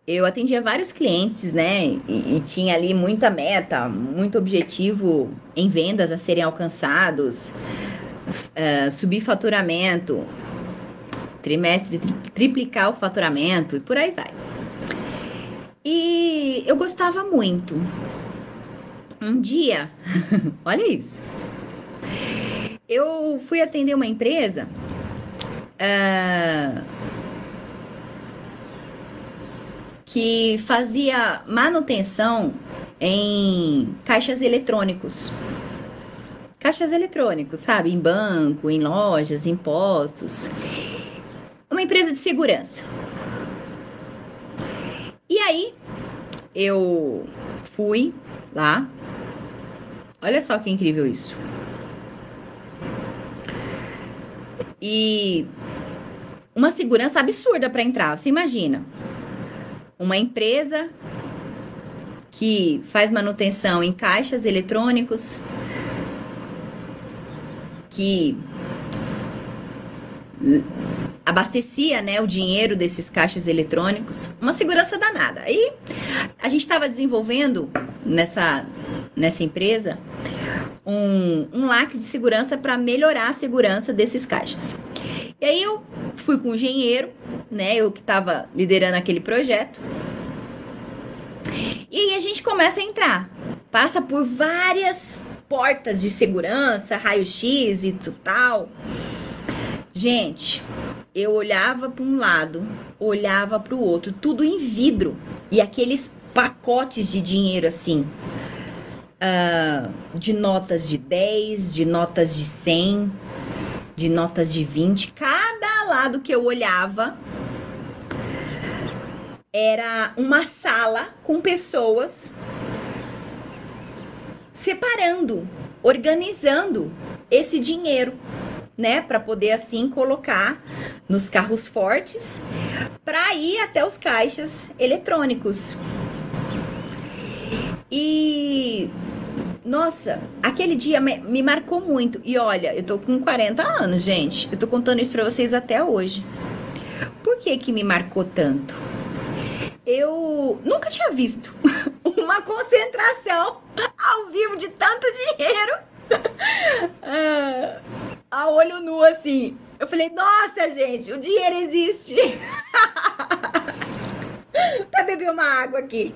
Eu atendia vários clientes, né? E tinha ali muita meta, muito objetivo em vendas a serem alcançados, subir faturamento, trimestre triplicar o faturamento e por aí vai. E eu gostava muito. Um dia, olha isso, eu fui atender uma empresa que fazia manutenção em caixas eletrônicos. Caixas eletrônicos, sabe? Em banco, em lojas, em postos. Uma empresa de segurança. E aí, eu fui lá. Olha só que incrível isso. E uma segurança absurda para entrar. Você imagina? Uma empresa que faz manutenção em caixas eletrônicos, que abastecia, né, o dinheiro desses caixas eletrônicos, uma segurança danada. Aí a gente estava desenvolvendo nessa empresa um lacre de segurança para melhorar a segurança desses caixas. E aí eu fui com o engenheiro, né, eu que estava liderando aquele projeto. E aí a gente começa a entrar, passa por várias portas de segurança, raio-x e tal. Gente, eu olhava para um lado, olhava para o outro, tudo em vidro. E aqueles pacotes de dinheiro assim, de notas de 10, de notas de 100, de notas de 20. Cada lado que eu olhava era uma sala com pessoas separando, organizando esse dinheiro, né, para poder assim colocar nos carros fortes para ir até os caixas eletrônicos. E nossa, aquele dia me marcou muito. E olha, eu tô com 40 anos, gente. Eu tô contando isso para vocês até hoje. Por que que me marcou tanto? Eu nunca tinha visto uma concentração ao vivo de tanto dinheiro a olho nu, assim. Eu falei, nossa, gente, o dinheiro existe. Até beber uma água aqui.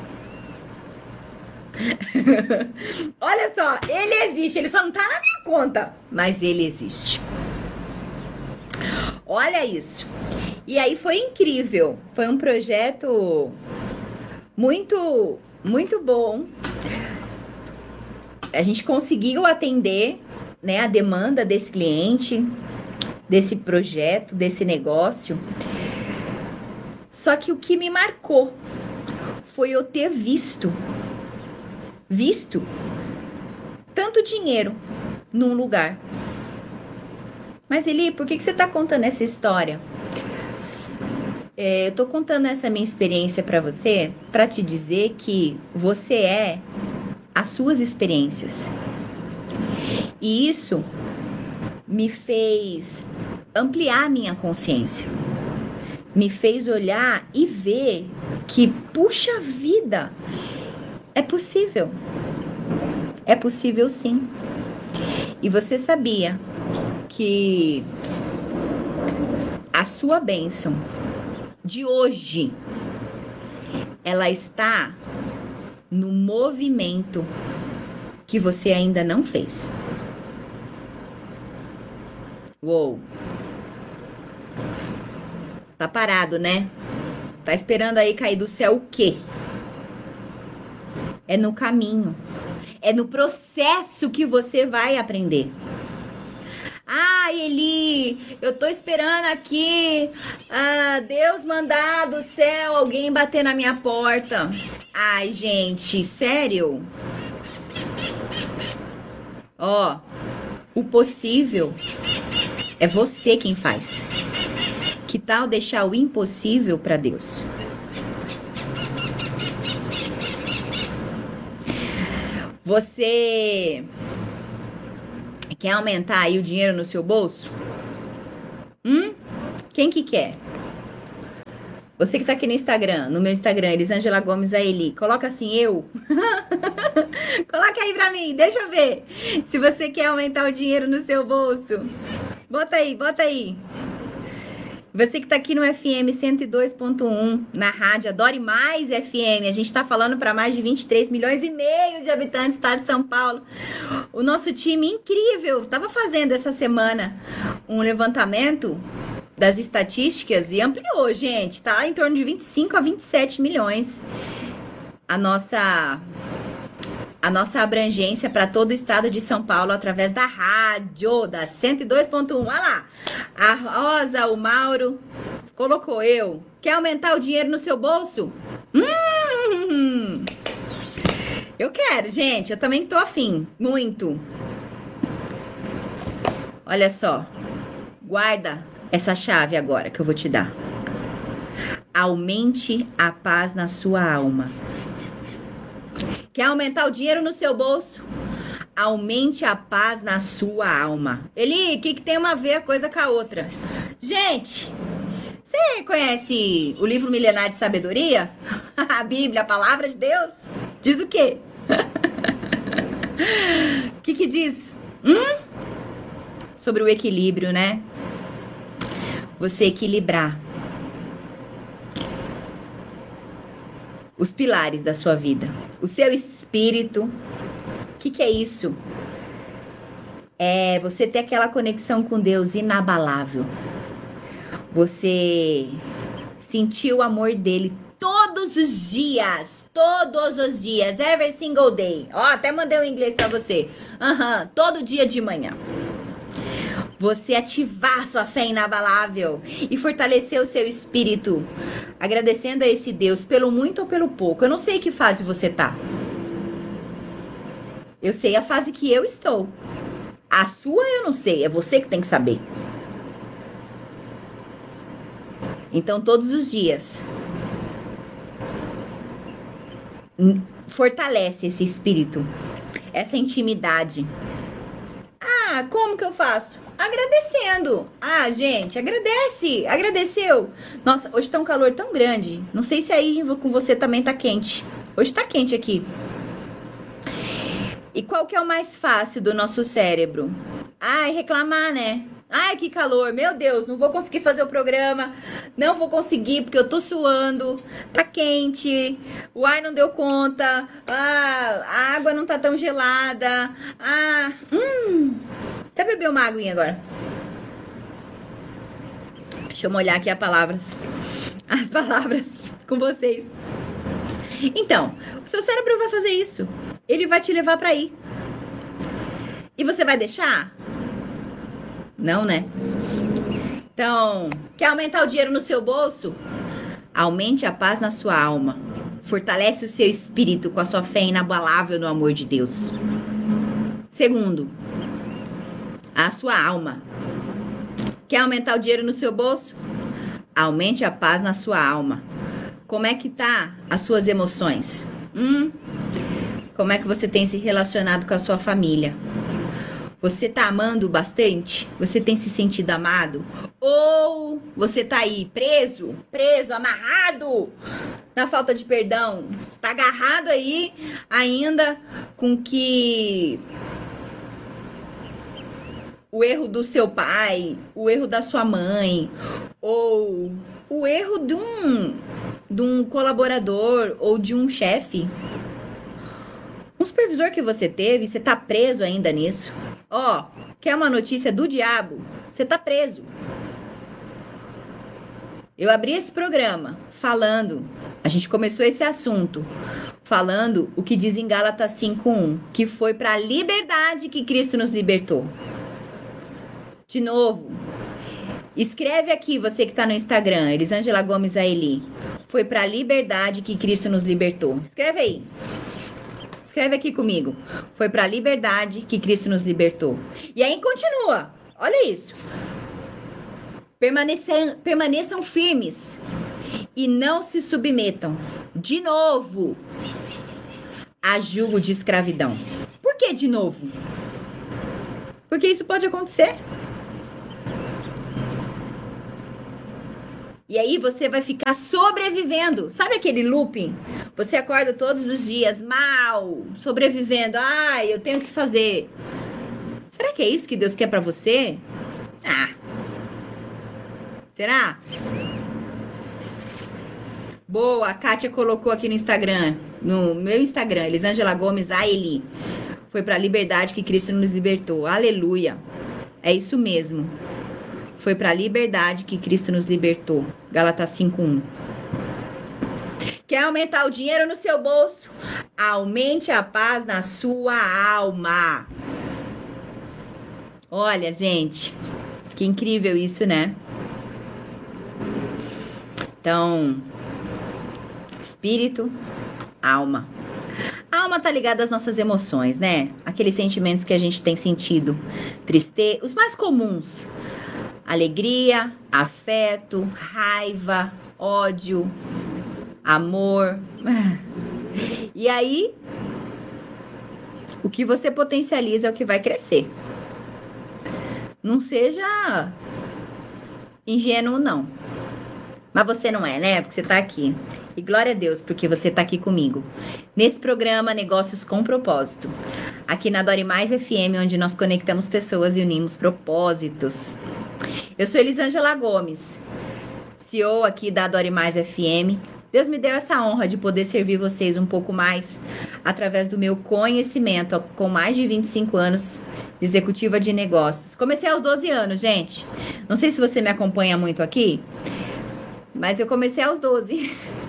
Olha só, ele existe, ele só não tá na minha conta, mas ele existe. Olha isso. E aí foi incrível. Foi um projeto muito, muito bom. A gente conseguiu atender, né, a demanda desse cliente, desse projeto, desse negócio. Só que o que me marcou foi eu ter visto tanto dinheiro num lugar. Mas Eli, por que você tá contando essa história? Eu tô contando essa minha experiência para você, para te dizer que você é as suas experiências. E isso me fez ampliar a minha consciência. Me fez olhar e ver que, puxa vida, é possível. É possível sim. E você sabia que a sua bênção de hoje, ela está no movimento que você ainda não fez. Uou! Tá parado, né? Tá esperando aí cair do céu o quê? É no caminho. É no processo que você vai aprender. Ah, Eli, eu tô esperando aqui Deus mandar do céu alguém bater na minha porta. Ai, gente, sério? Ó, o possível é você quem faz. Que tal deixar o impossível para Deus? Você quer aumentar aí o dinheiro no seu bolso? Quem que quer? Você que tá aqui no Instagram, no meu Instagram, Elisângela Gomes Aeli, coloca assim, eu. Coloca aí pra mim, deixa eu ver. Se você quer aumentar o dinheiro no seu bolso. Bota aí, bota aí. Você que tá aqui no FM 102.1, na rádio Adore Mais FM. A gente tá falando para mais de 23 milhões e meio de habitantes do estado de São Paulo. O nosso time incrível tava fazendo essa semana um levantamento das estatísticas e ampliou, gente. Tá em torno de 25 a 27 milhões. A nossa abrangência para todo o estado de São Paulo através da rádio, da 102.1. Olha lá, a Rosa, o Mauro, colocou eu. Quer aumentar o dinheiro no seu bolso? Eu quero, gente, eu também tô afim, muito. Olha só, guarda essa chave agora que eu vou te dar. Aumente a paz na sua alma. Quer aumentar o dinheiro no seu bolso? Aumente a paz na sua alma. Eli, o que tem uma a ver a coisa com a outra? Gente, você conhece o livro Milenar de Sabedoria? A Bíblia, a Palavra de Deus? Diz o quê? O que diz? Sobre o equilíbrio, né? Você equilibrar os pilares da sua vida. O seu espírito. O que é isso? É você ter aquela conexão com Deus inabalável. Você sentir o amor dele todos os dias. Todos os dias. Every single day. Ó, até mandei um inglês pra você. Todo dia de manhã. Você ativar sua fé inabalável e fortalecer o seu espírito, agradecendo a esse Deus pelo muito ou pelo pouco. Eu não sei que fase você tá. Eu sei a fase que eu estou. A sua eu não sei, é você que tem que saber. Então, todos os dias, fortalece esse espírito, essa intimidade. Ah, como que eu faço? Agradecendo. Ah, gente, agradece. Agradeceu. Nossa, hoje tá um calor tão grande. Não sei se aí com você também tá quente. Hoje tá quente aqui. E qual que é o mais fácil do nosso cérebro? Ai, reclamar, né? Ai, que calor. Meu Deus, não vou conseguir fazer o programa. Não vou conseguir porque eu tô suando. Tá quente. O ar não deu conta. Ah, a água não tá tão gelada. Até beber uma aguinha agora. Deixa eu molhar aqui as palavras com vocês. Então, o seu cérebro vai fazer isso. Ele vai te levar pra aí. E você vai deixar? Não, né? Então, quer aumentar o dinheiro no seu bolso? Aumente a paz na sua alma. Fortalece o seu espírito com a sua fé inabalável no amor de Deus. Segundo, a sua alma. Quer aumentar o dinheiro no seu bolso? Aumente a paz na sua alma. Como é que tá as suas emoções? Como é que você tem se relacionado com a sua família? Você tá amando bastante? Você tem se sentido amado? Ou você tá aí preso, amarrado na falta de perdão? Tá agarrado aí ainda com que o erro do seu pai, o erro da sua mãe, ou o erro de um colaborador ou de um chefe. Um supervisor que você teve, você tá preso ainda nisso. Ó, quer uma notícia do diabo? Você tá preso. Eu abri esse programa falando, a gente começou esse assunto, falando o que diz em Gálatas 5:1, que foi para a liberdade que Cristo nos libertou. De novo, escreve aqui, você que tá no Instagram, Elisângela Gomes Aeli. Foi para a liberdade que Cristo nos libertou. Escreve aí. Escreve aqui comigo. Foi para a liberdade que Cristo nos libertou. E aí continua. Olha isso. Permaneçam firmes e não se submetam, de novo, a jugo de escravidão. Por que de novo? Porque isso pode acontecer. E aí você vai ficar sobrevivendo. Sabe aquele looping? Você acorda todos os dias mal, sobrevivendo. Ai, eu tenho que fazer. Será que é isso que Deus quer pra você? Ah. Será? Boa, a Kátia colocou aqui no Instagram, no meu Instagram, Elisângela Gomes, Eli. Foi pra liberdade que Cristo nos libertou. Aleluia. É isso mesmo. Foi pra liberdade que Cristo nos libertou. Gálatas 5:1. Quer aumentar o dinheiro no seu bolso? Aumente a paz na sua alma. Olha, gente, que incrível isso, né? Então, espírito, alma. A alma tá ligada às nossas emoções, né? Aqueles sentimentos que a gente tem sentido. Tristeza, os mais comuns. Alegria, afeto, raiva, ódio, amor. E aí, o que você potencializa é o que vai crescer. Não seja ingênuo, não. Mas você não é, né? Porque você tá aqui. E glória a Deus, porque você tá aqui comigo. Nesse programa Negócios com Propósito. Aqui na Dore Mais FM, onde nós conectamos pessoas e unimos propósitos. Eu sou Elisângela Gomes, CEO aqui da Dore Mais FM. Deus me deu essa honra de poder servir vocês um pouco mais através do meu conhecimento com mais de 25 anos de executiva de negócios. Comecei aos 12 anos, gente. Não sei se você me acompanha muito aqui, mas eu comecei aos 12.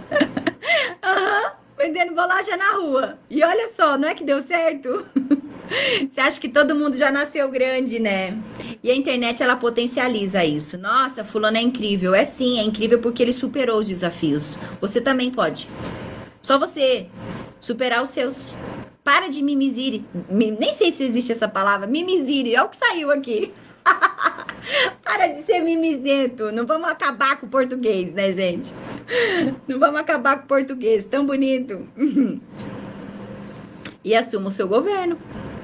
Vendendo bolacha na rua. E olha só, não é que deu certo? Você acha que todo mundo já nasceu grande, né? E a internet, ela potencializa isso. Nossa, fulano é incrível. É sim, é incrível porque ele superou os desafios. Você também pode. Só você superar os seus. Para de mimizire. Nem sei se existe essa palavra. Mimizire. Olha o que saiu aqui. Para de ser mimizento. Não vamos acabar com o português, né, gente? Não vamos acabar com o português. Tão bonito. E assuma o seu governo.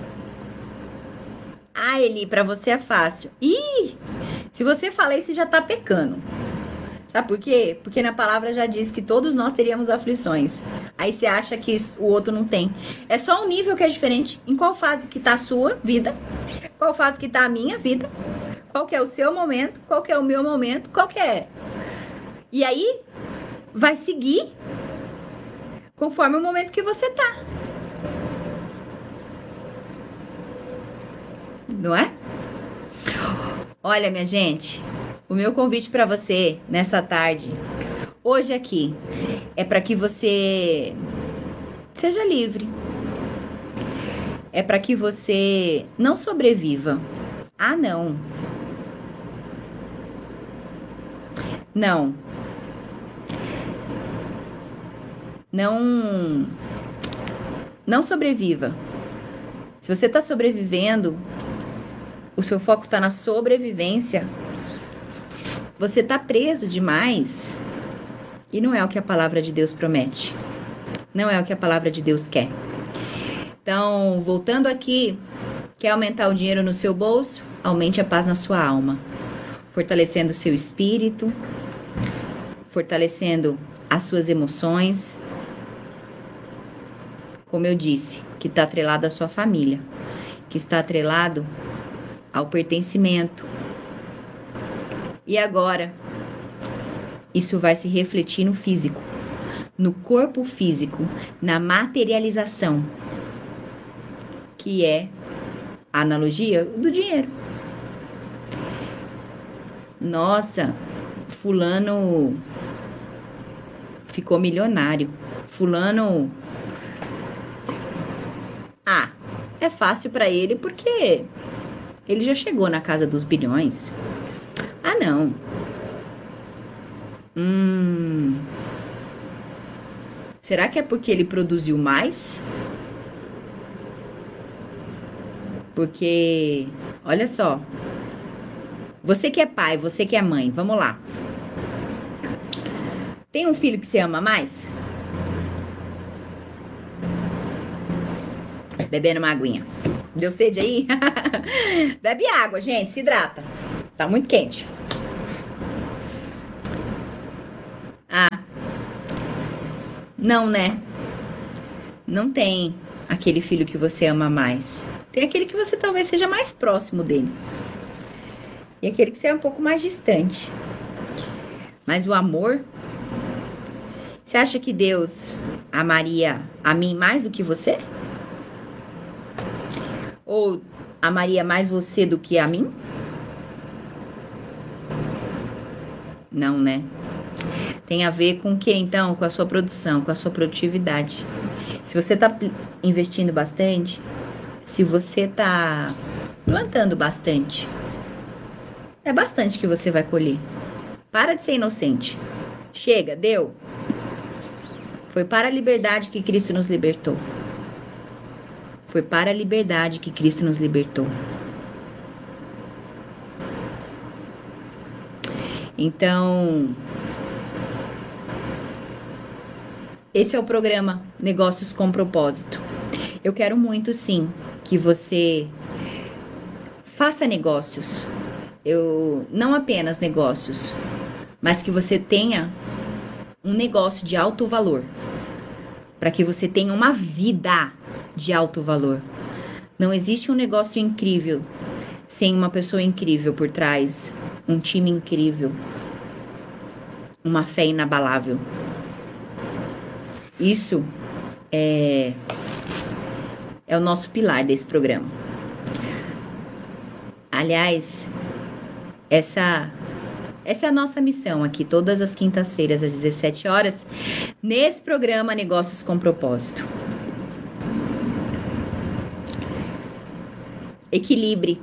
Ah, Eli, pra você é fácil. Ih, se você fala isso, já tá pecando. Sabe por quê? Porque na palavra já diz que todos nós teríamos aflições. Aí você acha que o outro não tem. É só um nível que é diferente. Em qual fase que tá a sua vida? Qual fase que tá a minha vida? Qual que é o seu momento? Qual que é o meu momento? Qual que é? E aí, vai seguir conforme o momento que você tá. Não é? Olha, minha gente, o meu convite para você nessa tarde, hoje aqui, é para que você seja livre. É para que você não sobreviva. Ah, não. Não. Não sobreviva. Se você está sobrevivendo, o seu foco está na sobrevivência, você está preso demais. E não é o que a palavra de Deus promete. Não é o que a palavra de Deus quer. Então, voltando aqui, quer aumentar o dinheiro no seu bolso? Aumente a paz na sua alma. Fortalecendo o seu espírito, fortalecendo as suas emoções. Como eu disse, que está atrelado à sua família, que está atrelado ao pertencimento. E agora, isso vai se refletir no físico, no corpo físico, na materialização, que é a analogia do dinheiro. Nossa, fulano ficou milionário. Fulano... Ah, é fácil para ele porque ele já chegou na casa dos bilhões. Ah, não. Será que é porque ele produziu mais? Porque, olha só, você que é pai, você que é mãe, vamos lá. Tem um filho que você ama mais? Bebendo uma aguinha. Deu sede aí? Bebe água, gente, se hidrata. Tá muito quente. Não, né? Não tem aquele filho que você ama mais. Tem aquele que você talvez seja mais próximo dele. E aquele que você é um pouco mais distante. Mas o amor... Você acha que Deus amaria a mim mais do que você? Ou amaria mais você do que a mim? Não, né? Tem a ver com o que, então? Com a sua produção, com a sua produtividade. Se você está investindo bastante, se você está plantando bastante, é bastante que você vai colher. Para de ser inocente. Chega, deu. Foi para a liberdade que Cristo nos libertou. Foi para a liberdade que Cristo nos libertou. Então, esse é o programa Negócios com Propósito. Eu quero muito, sim, que você faça negócios. Não apenas negócios, mas que você tenha um negócio de alto valor. Para que você tenha uma vida de alto valor. Não existe um negócio incrível sem uma pessoa incrível por trás, um time incrível, uma fé inabalável. Isso é o nosso pilar desse programa. Aliás, essa é a nossa missão aqui, todas as quintas-feiras, às 17 horas, nesse programa Negócios com Propósito. Equilibre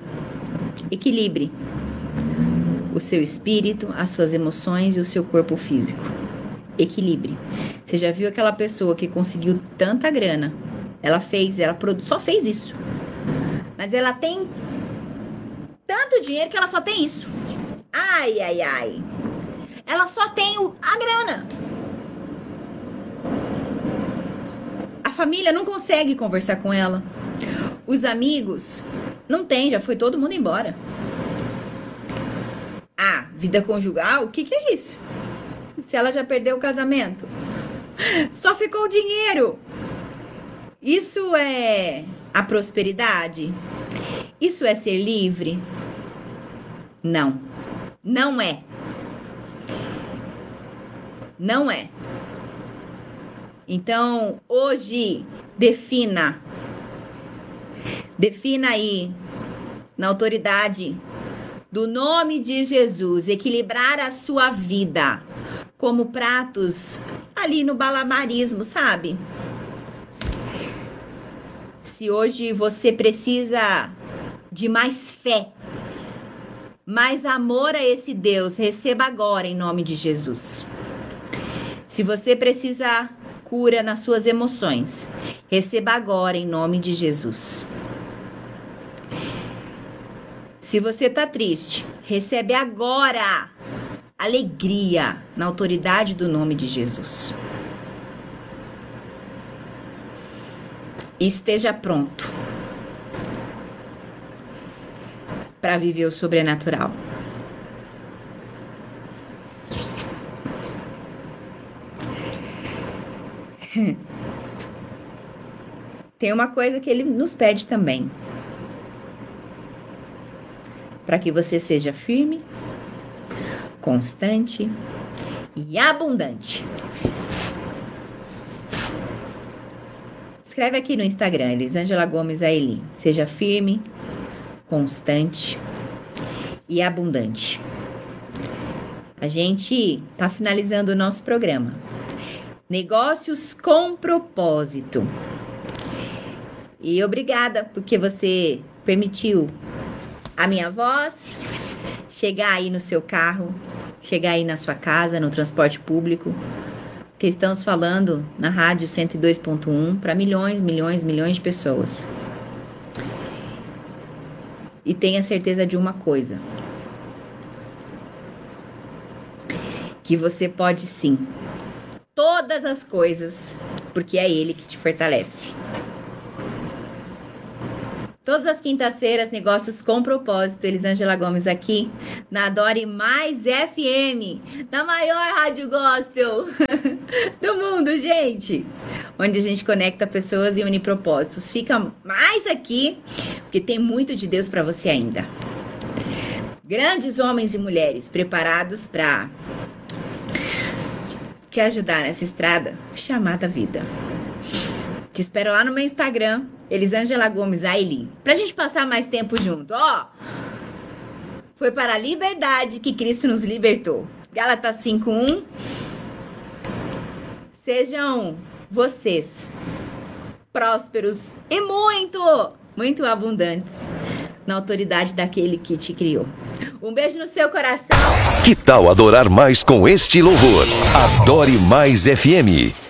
o seu espírito, as suas emoções e o seu corpo físico. Equilibre. Você já viu aquela pessoa que conseguiu tanta grana? Ela só fez isso. Mas ela tem tanto dinheiro que ela só tem isso. Ai, ai, ai. Ela só tem a grana. A família não consegue conversar com ela. Os amigos não tem, já foi todo mundo embora. Ah, vida conjugal? O que é isso? Se ela já perdeu o casamento. Só ficou o dinheiro. Isso é a prosperidade? Isso é ser livre? Não. Não é. Não é. Então, hoje, defina aí, na autoridade do nome de Jesus, equilibrar a sua vida como pratos ali no malabarismo, sabe? Se hoje você precisa de mais fé, mais amor a esse Deus, receba agora em nome de Jesus. Se você precisa cura nas suas emoções, receba agora em nome de Jesus. Se você tá triste, recebe agora alegria na autoridade do nome de Jesus. Esteja pronto para viver o sobrenatural. Tem uma coisa que ele nos pede também. Para que você seja firme, constante e abundante. Escreve aqui no Instagram, Elisângela Gomes Aeli. Seja firme, constante e abundante. A gente tá finalizando o nosso programa. Negócios com propósito. E obrigada porque você permitiu a minha voz chegar aí no seu carro, chegar aí na sua casa, no transporte público, que estamos falando na rádio 102.1 para milhões de pessoas. E tenha certeza de uma coisa, que você pode sim todas as coisas, porque é Ele que te fortalece. Todas as quintas-feiras, Negócios com Propósito. Elisângela Gomes aqui, na Adore Mais FM, na maior rádio gospel do mundo, gente. Onde a gente conecta pessoas e une propósitos. Fica mais aqui, porque tem muito de Deus para você ainda. Grandes homens e mulheres preparados para te ajudar nessa estrada chamada vida. Te espero lá no meu Instagram, Elisângela Gomes Ailin, pra gente passar mais tempo junto. Foi para a liberdade que Cristo nos libertou. Gálatas 5:1. Sejam vocês prósperos e muito abundantes na autoridade daquele que te criou. Um beijo no seu coração. Que tal adorar mais com este louvor? Adore Mais FM.